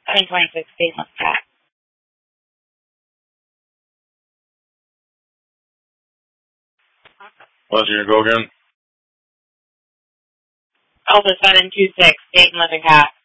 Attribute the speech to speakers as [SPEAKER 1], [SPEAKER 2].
[SPEAKER 1] 726 stainless cat.
[SPEAKER 2] What's your go again?
[SPEAKER 1] Alpha 726 state and living cat.